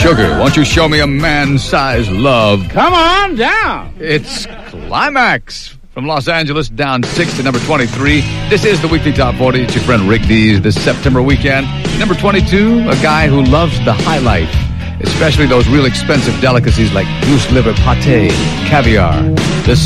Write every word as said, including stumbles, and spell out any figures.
Sugar, won't you show me a man-sized love? Come on down. It's Climax. From Los Angeles, down six to number twenty-three. This is the Weekly Top forty. It's your friend Rick Dees this September weekend. Number twenty-two, a guy who loves the high life, especially those real expensive delicacies like goose liver pate, caviar. The